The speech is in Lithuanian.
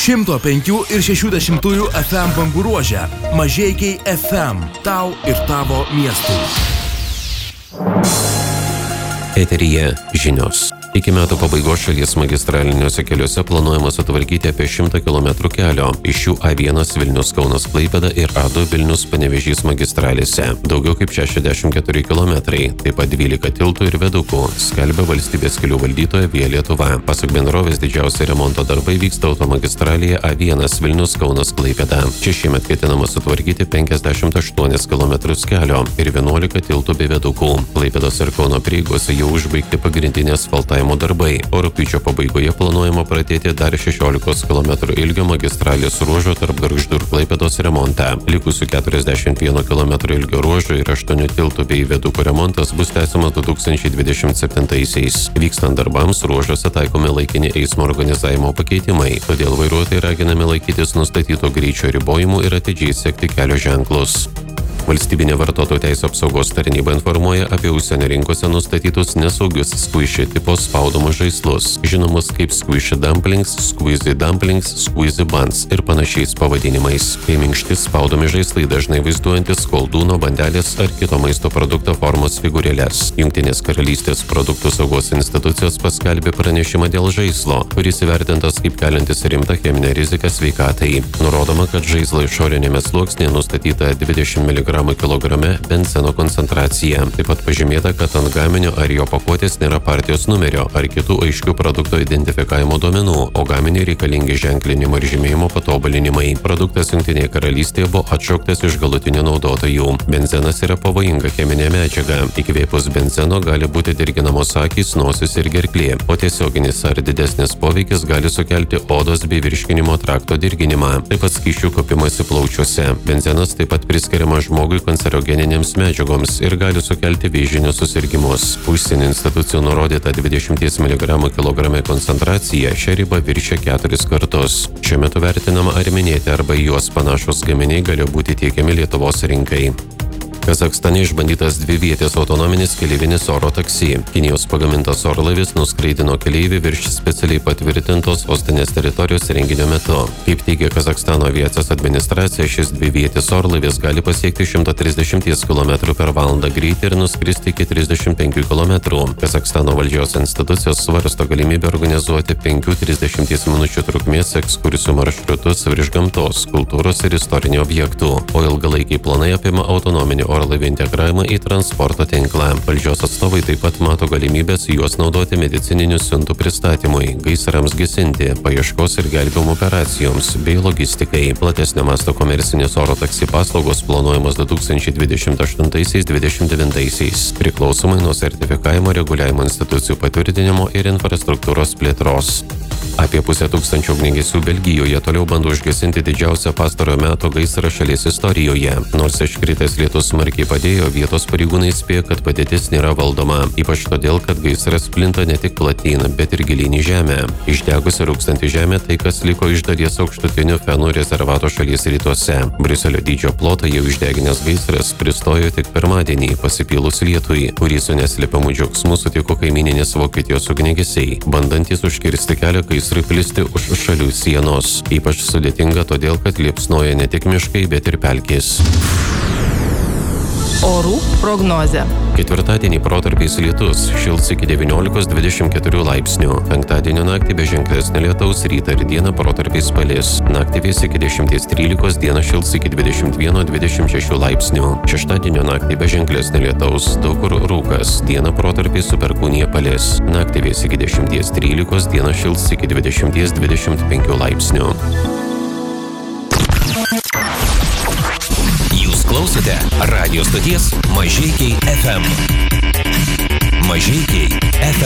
105,6 FM bangų ruože. Mažeikiai FM. Tau ir tavo miestui. Eteryje žinios. Iki metų pabaigos šalies magistraliniuose keliuose planuojama sutvarkyti apie 100 km kelio. Iš jų A1 Vilnius-Kaunas-Klaipėda ir A2 Vilnius-Panevėžys magistralėse. Daugiau kaip 64 km, taip pat 12 tiltų ir vedukų, skelbia valstybės kelių valdytoja Via Lietuva. Pasak bendrovės didžiausi remonto darbai vyksta automagistralėje A1 Vilnius-Kaunas-Klaipėda. Čia šiemet ketinama sutvarkyti 58 km kelio ir 11 tiltų bei vedukų. Klaipėdos ir Kauno prieigose jau užbaigti pagrindinė asfaltavimo darbai, o rugpjūčio pabaigoje planuojama pradėti dar 16 km ilgio magistralės ruožo tarp Gargždų ir Klaipėdos remontą. Likusių 41 km ilgio ruožo ir 8 tiltų bei vedukų remontas bus tęsiamas 2027-aisiais. Vykstant darbams ruožuose taikomi laikini eismo organizavimo pakeitimai, todėl vairuotojai raginami laikytis nustatyto greičio ribojimų ir atidžiai sekti kelio ženklus. Valstybinė vartotojų teisių apsaugos tarnyba informuoja apie užsienio rinkose nustatytus nesaugius squishy tipo spaudomus žaislus, žinomus kaip squishy dumplings, squeezy dumplings, squeezy buns ir panašiais pavadinimais. Tai minkšti spaudomi žaislai dažnai vaizduojantis koldūno, bandelės ar kito maisto produkto formos figūrėles. Jungtinės karalystės produktų saugos institucijos paskelbė pranešimą dėl žaislo, kuris įvertintas kaip keliantis rimtą cheminę riziką sveikatai. Nurodoma, kad žaislo išorinėme sluoksnėje nustatyta 20 mg kilograme benzeno koncentracija. Taip pat pažymėta, kad ant gaminio ar jo pakuotės nėra partijos numerio ar kitų aiškių produkto identifikavimo duomenų, o gaminiui reikalingi ženklinimo ir žymėjimo patobulinimai. Produktas Jungtinėje karalystėje buvo atšauktas iš galutinių naudotojų. Benzenas yra pavojinga cheminė medžiaga. Įkvėpus benzeno gali būti dirginamos akys, nosis ir gerklė, o tiesioginis ar didesnis poveikis gali sukelti odos bei virškinimo trakto dirginimą. Taip pat skysčių kaupimąsi plaučiuose. Benzenas taip pat priskiriamas žmogui kancerogeninėms medžiagoms ir gali sukelti vėžinius susirgimus. Užsienio institucijų nurodyta 20 mg kilograme koncentracija šią ribą viršia 4 kartus. Šiuo metu vertinama ar minėti arba į juos panašus gaminiai gali būti tiekiami Lietuvos rinkai. Kazachstane išbandytas dvivietės autonominis keleivinis oro taksi. Kinijos pagamintas orlaivis nuskraidino keleivį virš specialiai patvirtintos sostinės teritorijos renginio metu. Kaip teigia Kazachstano aviacijos administracija, šis dvivietis orlaivis gali pasiekti 130 km per valandą greitį ir nuskristi iki 35 km. Kazachstano valdžios institucijos svarsto galimybę organizuoti 5-30 minučių trukmės ekskursijų maršrutus virš gamtos, kultūros ir istorinių objektų, o ilgalaikiai planai apima autonominį orlaivių integravimą į transporto tinklą. Valdžios atstovai taip pat mato galimybės juos naudoti medicininių siuntų pristatymui, gaisrams gesinti, paieškos ir gelbėjimo operacijoms bei logistikai. Platesnio masto komercinės oro taksi paslaugos planuojamos 2028-2029, priklausomai nuo sertifikavimo, reguliavimo institucijų patvirtinimo ir infrastruktūros plėtros. Apie 500 ugniagesių Belgijoje toliau bando užgesinti didžiausią pastarojo meto gaisrą šalies istorijoje. Nors iškritęs lietus smarkiai padėjo, vietos pareigūnai įspėja, kad padėtis nėra valdoma. Ypač todėl, kad gaisras plinta ne tik platyn, bet ir gilyn į žemę. Išdegusi rūkstanti žemė tai, kas liko iš dalies aukštutinių Fenų rezervato šalies rytuose. Briuselio dydžio plotą jau išdeginęs gaisras pristojo tik pirmadienį, pasipylus lietui, kurį su neslėpiamu džiaugsmu sutiko kaimyninės Vokietijos ugniagesiai, bandantys užkirsti kelią gaisrui plisti už šalių sienos. Ypač sudėtinga todėl, kad liepsnoja ne tik miškai, bet ir pelkės. Orų prognozė. Ketvirtadienį protarpiais lietus, šils iki 19-24 laipsnių. Penktadienio naktį be ženklesnio lietaus, rytą ir dieną protarpiais palis. Naktį vės iki 10-13, dieną šils iki 21-26 laipsnių. Šeštadienio naktį be ženklesnio lietaus, daug kur rūkas, dieną protarpiais su perkūnija palis. Naktį vės iki 10-13, dieną šils iki 20-25 laipsnių. Klausote radio stoties Mažeikiai FM. Mažeikiai FM.